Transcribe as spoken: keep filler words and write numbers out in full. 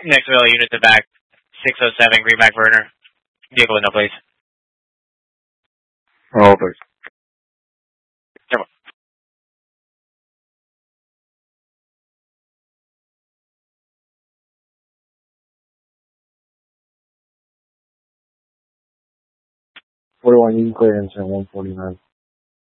Next available unit to back, six oh seven Greenback Verner. Vehicle window, please. Oh, please. forty-one, you can clearance at one forty-nine.